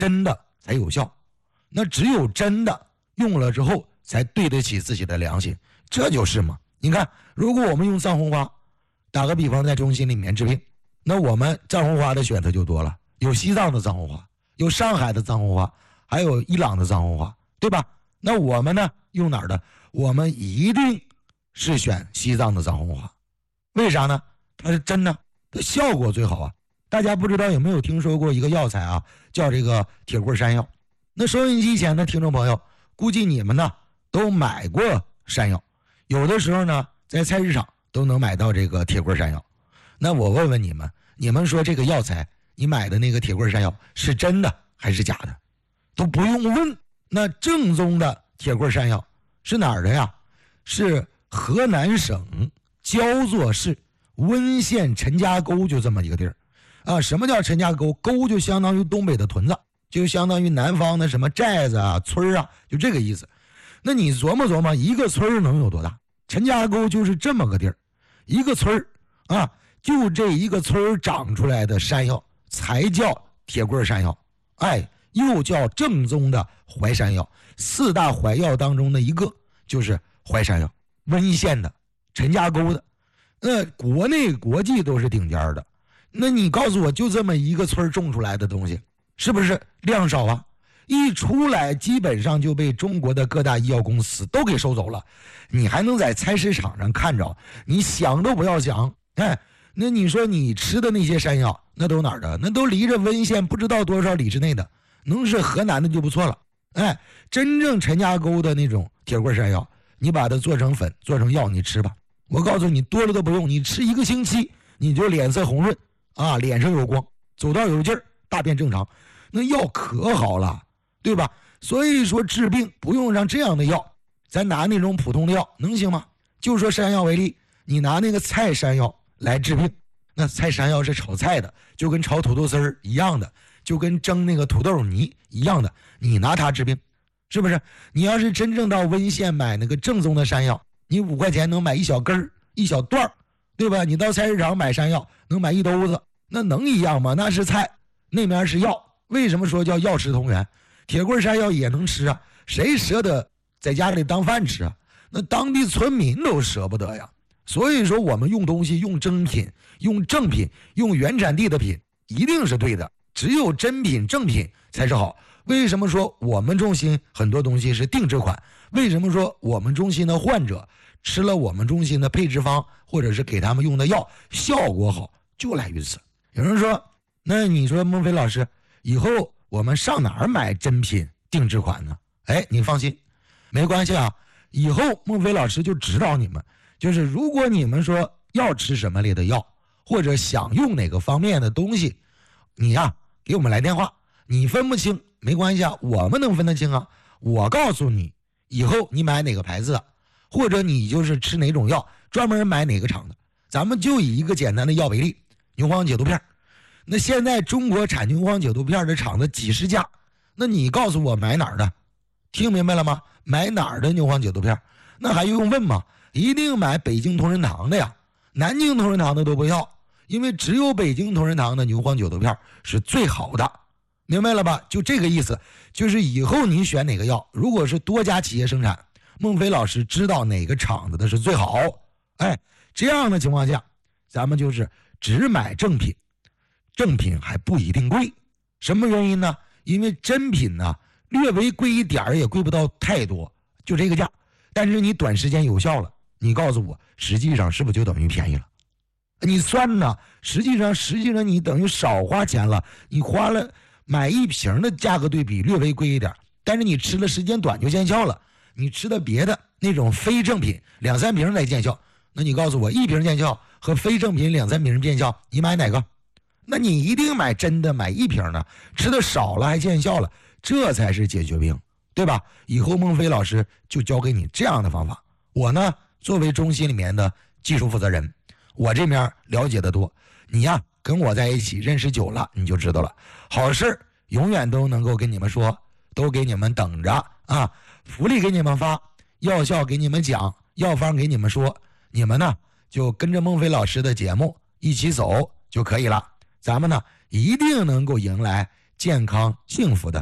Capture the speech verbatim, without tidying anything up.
真的才有效，那只有真的用了之后才对得起自己的良心，这就是嘛。你看，如果我们用藏红花，打个比方，在中心里面治病，那我们藏红花的选择就多了，有西藏的藏红花，有上海的藏红花，还有伊朗的藏红花，对吧？那我们呢，用哪儿的？我们一定是选西藏的藏红花，为啥呢？它是真的，它效果最好啊。大家不知道有没有听说过一个药材啊，叫这个铁棍山药。那收音机前的听众朋友，估计你们呢都买过山药，有的时候呢在菜市场都能买到这个铁棍山药。那我问问你们，你们说这个药材你买的那个铁棍山药是真的还是假的？都不用问。那正宗的铁棍山药是哪儿的呀？是河南省焦作市温县陈家沟，就这么一个地儿啊。什么叫陈家沟？沟就相当于东北的屯子，就相当于南方的什么寨子啊、村啊，就这个意思。那你琢磨琢磨，一个村能有多大？陈家沟就是这么个地儿，一个村啊，就这一个村长出来的山药才叫铁棍山药，哎，又叫正宗的淮山药。四大淮药当中的一个就是淮山药，温县的，陈家沟的，那国内国际都是顶尖的。那你告诉我，就这么一个村种出来的东西，是不是量少啊？一出来基本上就被中国的各大医药公司都给收走了，你还能在菜市场上看着，你想都不要想。哎，那你说你吃的那些山药，那都哪儿的？那都离着温县不知道多少里之内的，能是河南的就不错了。哎，真正陈家沟的那种铁棍山药，你把它做成粉做成药你吃吧，我告诉你，多了都不用，你吃一个星期你就脸色红润啊，脸上有光，走道有劲儿，大便正常，那药可好了，对吧？所以说治病不用让这样的药，咱拿那种普通的药能行吗？就说山药为例，你拿那个菜山药来治病，那菜山药是炒菜的，就跟炒土豆丝儿一样的，就跟蒸那个土豆泥一样的，你拿它治病，是不是？你要是真正到温县买那个正宗的山药，你五块钱能买一小根儿一小段儿，对吧？你到菜市场买山药能买一兜子，那能一样吗？那是菜，那面是药。为什么说叫药食同源？铁棍山药也能吃啊，谁舍得在家里当饭吃啊？那当地村民都舍不得呀。所以说我们用东西用真品，用正品，用原产地的品，一定是对的，只有真品正品才是好。为什么说我们中心很多东西是定制款？为什么说我们中心的患者吃了我们中心的配置方，或者是给他们用的药效果好，就来于此。有人说，那你说孟非老师，以后我们上哪儿买真品定制款呢？哎，你放心，没关系啊，以后孟非老师就指导你们，就是如果你们说要吃什么类的药，或者想用哪个方面的东西，你呀给我们来电话，你分不清没关系啊，我们能分得清啊。我告诉你，以后你买哪个牌子的，或者你就是吃哪种药，专门买哪个厂的，咱们就以一个简单的药为例，牛黄解毒片。那现在中国产牛黄解毒片的厂子几十家，那你告诉我买哪儿的？听明白了吗？买哪儿的牛黄解毒片？那还用问吗？一定买北京同仁堂的呀，南京同仁堂的都不要，因为只有北京同仁堂的牛黄解毒片是最好的，明白了吧？就这个意思，就是以后你选哪个药，如果是多家企业生产，孟非老师知道哪个厂子的是最好，哎，这样的情况下，咱们就是只买正品，正品还不一定贵，什么原因呢？因为真品呢略微贵一点也贵不到太多，就这个价，但是你短时间有效了，你告诉我实际上是不是就等于便宜了？你算呢，实际上实际上你等于少花钱了，你花了买一瓶的价格对比略微贵一点，但是你吃了时间短就见效了。你吃的别的那种非正品两三瓶来见效，那你告诉我一瓶见效和非正品两三瓶见效，你买哪个？那你一定买真的，买一瓶的，吃的少了还见效了，这才是解决病，对吧？以后孟非老师就教给你这样的方法。我呢作为中心里面的技术负责人，我这边了解的多，你呀跟我在一起认识久了你就知道了，好事永远都能够跟你们说，都给你们等着啊，福利给你们发，药效给你们讲，药方给你们说，你们呢就跟着孟非老师的节目一起走就可以了，咱们呢一定能够迎来健康幸福的。